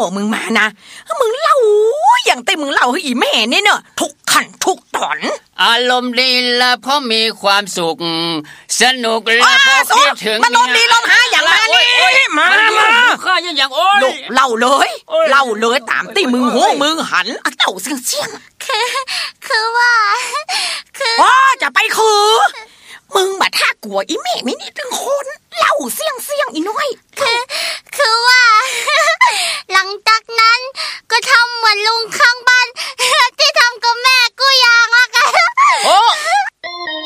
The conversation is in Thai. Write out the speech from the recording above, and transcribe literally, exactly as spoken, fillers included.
มึงมานะมึงเล่าอย่างเต็มมึงเล่าให้อีแม่เนี่ยเนอะทุกขั้นทุกตอนอารมณ์ดีละเพราะมีความสุขสนุกละเพราะคิดถึงมันลมดีลมหาอย่างมานี่มามาข้าอย่างอย่างโอ้ยเล่าเลยเล่าเลยตามที่มึงหูมึงหันเต่าเสียงเสียงคือคือว่าคืออ๋อจะไปคือมึงบัดถ้ากลัวอีแม่ไม่นี่ถึงคนเล่าเสียงเสียงอีน้อย